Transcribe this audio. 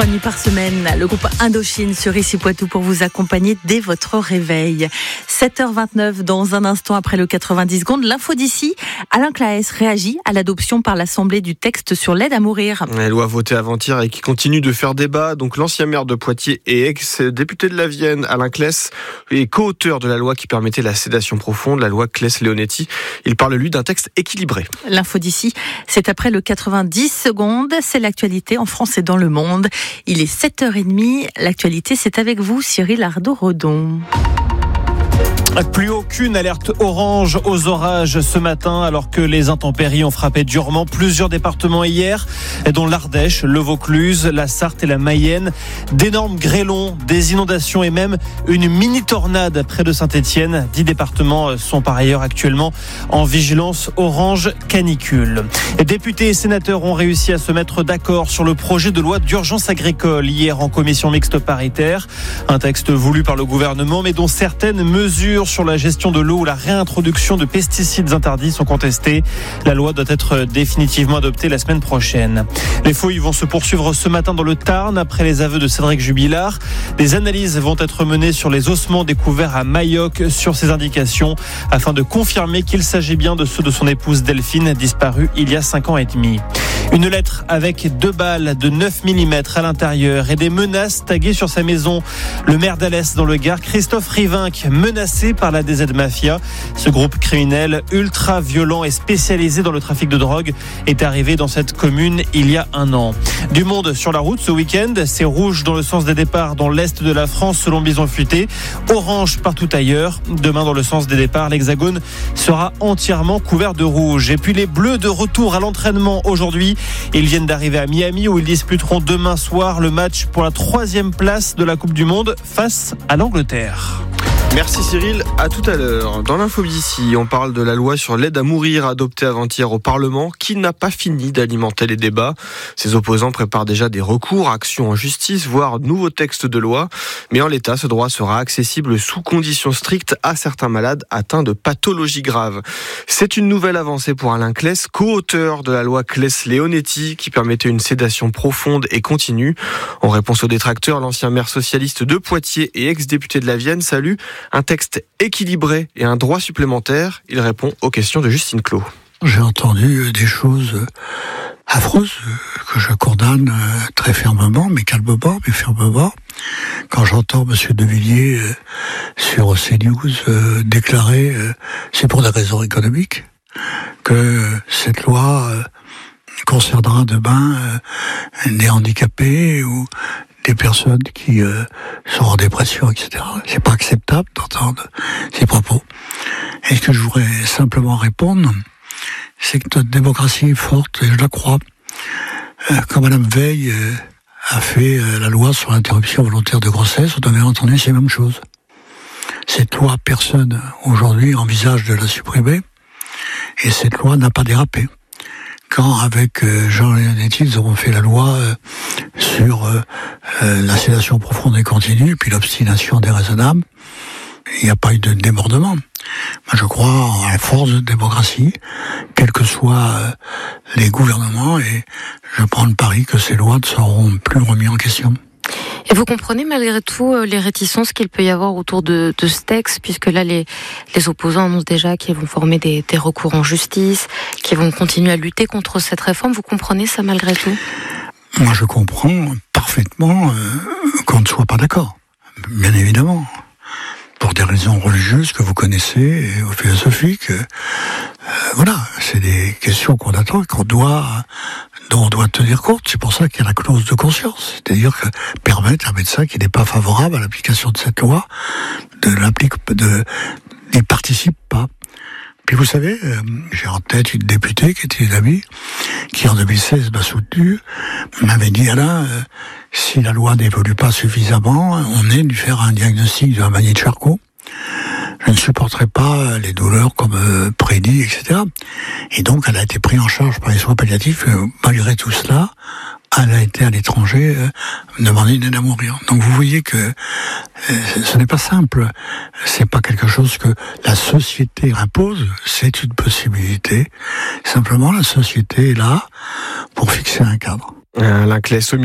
3 nuits par semaine, le groupe Indochine sur Ici Poitou pour vous accompagner dès votre réveil. 7h29, dans un instant après le 90 secondes, l'info d'ici. Alain Claes réagit à l'adoption par l'Assemblée du texte sur l'aide à mourir. La loi votée avant-hier et qui continue de faire débat. Donc l'ancien maire de Poitiers et ex-député de la Vienne, Alain Claes, est co-auteur de la loi qui permettait la sédation profonde, la loi Claes-Leonetti. Il parle, lui, d'un texte équilibré. L'info d'ici, c'est après le 90 secondes. C'est l'actualité en France et dans le monde. Il est 7h30. L'actualité, c'est avec vous, Cyril Ardo-Rodon. Plus aucune alerte orange aux orages ce matin, alors que les intempéries ont frappé durement plusieurs départements hier, dont l'Ardèche, le Vaucluse, la Sarthe et la Mayenne. D'énormes grêlons, des inondations et même une mini-tornade près de Saint-Étienne. 10 départements sont par ailleurs actuellement en vigilance orange canicule. Députés et sénateurs ont réussi à se mettre d'accord sur le projet de loi d'urgence agricole hier en commission mixte paritaire. Un texte voulu par le gouvernement, mais dont certaines mesures sur la gestion de l'eau ou la réintroduction de pesticides interdits sont contestées. La loi doit être définitivement adoptée la semaine prochaine. Les fouilles vont se poursuivre ce matin dans le Tarn après les aveux de Cédric Jubilard. Des analyses vont être menées sur les ossements découverts à Mayoc sur ces indications afin de confirmer qu'il s'agit bien de ceux de son épouse Delphine, disparue il y a 5 ans et demi. Une lettre avec 2 balles de 9 mm à l'intérieur et des menaces taguées sur sa maison. Le maire d'Alès dans le Gard, Christophe Rivinc, menacé par la DZ Mafia. Ce groupe criminel ultra violent et spécialisé dans le trafic de drogue est arrivé dans cette commune il y a 1 an. Du monde sur la route ce week-end, c'est rouge dans le sens des départs dans l'est de la France selon Bison Futé, orange partout ailleurs. Demain dans le sens des départs, l'Hexagone sera entièrement couvert de rouge. Et puis les Bleus de retour à l'entraînement aujourd'hui. Ils viennent d'arriver à Miami où ils disputeront demain soir le match pour la 3e place de la Coupe du Monde face à l'Angleterre. Merci Cyril, à tout à l'heure. Dans l'info d'ici, on parle de la loi sur l'aide à mourir adoptée avant-hier au Parlement qui n'a pas fini d'alimenter les débats. Ses opposants préparent déjà des recours, actions en justice, voire nouveaux textes de loi. Mais en l'état, ce droit sera accessible sous conditions strictes à certains malades atteints de pathologies graves. C'est une nouvelle avancée pour Alain Claes, co-auteur de la loi Claes-Leonetti qui permettait une sédation profonde et continue. En réponse aux détracteurs, l'ancien maire socialiste de Poitiers et ex-député de la Vienne salue un texte équilibré et un droit supplémentaire. Il répond aux questions de Justine Clos. J'ai entendu des choses affreuses que je condamne très fermement, mais calmement, mais fermement. Quand j'entends M. De Villiers sur CNews déclarer, c'est pour des raisons économiques, que cette loi concernera demain des handicapés ou des personnes qui sont en dépression, etc. C'est pas acceptable d'entendre ces propos. Et ce que je voudrais simplement répondre, c'est que notre démocratie est forte, et je la crois. Quand Mme Veil a fait la loi sur l'interruption volontaire de grossesse, on avait entendu ces mêmes choses. Cette loi, personne aujourd'hui envisage de la supprimer, et cette loi n'a pas dérapé. Quand avec Jean Leonetti, ils auront fait la loi sur la sédation profonde et continue, puis l'obstination déraisonnable, il n'y a pas eu de débordement. Moi, je crois en la force de démocratie, quels que soient les gouvernements, et je prends le pari que ces lois ne seront plus remises en question. Et vous comprenez malgré tout les réticences qu'il peut y avoir autour de ce texte, puisque là les opposants annoncent déjà qu'ils vont former des recours en justice, qu'ils vont continuer à lutter contre cette réforme. Vous comprenez ça malgré tout ? Moi je comprends parfaitement qu'on ne soit pas d'accord, bien évidemment. Pour des raisons religieuses que vous connaissez, ou philosophiques. Voilà, c'est des questions qu'on attend et dont on doit tenir compte. C'est pour ça qu'il y a la clause de conscience. C'est-à-dire que permettre à un médecin qui n'est pas favorable à l'application de cette loi, n'y participe pas. Puis vous savez, j'ai en tête une députée qui était une amie, qui en 2016 m'a soutenu, m'avait dit Alain, si la loi n'évolue pas suffisamment, on est de faire un diagnostic de la maladie de Charcot. Je ne supporterai pas les douleurs comme prédit, etc. Et donc elle a été prise en charge par les soins palliatifs. Malgré tout cela, elle a été à l'étranger demander une aide à mourir. Donc vous voyez que ce n'est pas simple. C'est pas quelque chose que la société impose. C'est une possibilité. Simplement, la société est là pour fixer un cadre. Alain Claes